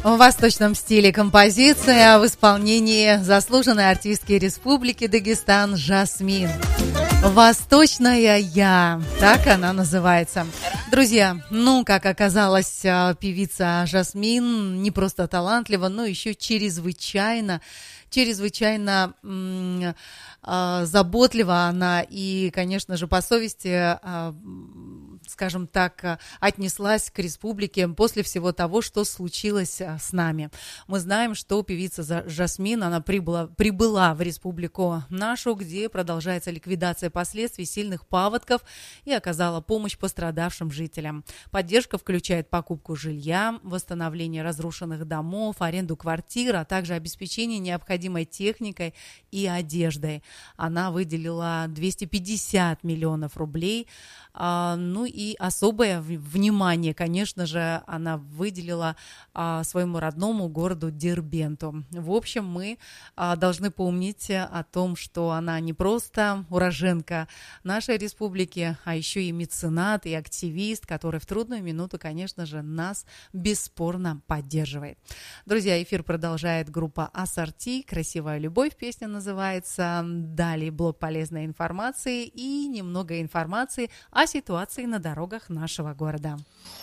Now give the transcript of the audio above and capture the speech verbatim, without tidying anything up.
В восточном стиле композиция в исполнении заслуженной артистки Республики Дагестан Жасмин. «Восточная я», так она называется. Друзья, ну, как оказалось, певица Жасмин не просто талантлива, но еще чрезвычайно, чрезвычайно м- э, заботлива она и, конечно же, по совести, э, скажем так, отнеслась к республике после всего того, что случилось с нами. Мы знаем, что певица Жасмин, она прибыла, прибыла в республику нашу, где продолжается ликвидация последствий сильных паводков, и оказала помощь пострадавшим жителям. Поддержка включает покупку жилья, восстановление разрушенных домов, аренду квартир, а также обеспечение необходимой техникой и одеждой. Она выделила двести пятьдесят миллионов рублей. А, ну и особое внимание, конечно же, она выделила а, своему родному городу Дербенту. В общем, мы а, должны помнить о том, что она не просто уроженка нашей республики, а еще и меценат, и активист, который в трудную минуту, конечно же, нас бесспорно поддерживает. Друзья, эфир продолжает группа «Ассорти». «Красивая любовь» песня называется. Далее блок полезной информации и немного информации о ситуации на дорогах нашего города.